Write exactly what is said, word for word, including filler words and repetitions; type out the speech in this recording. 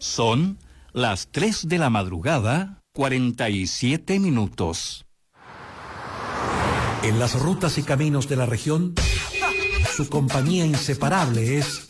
Son las tres de la madrugada, cuarenta y siete minutos. En las rutas y caminos de la región, su compañía inseparable es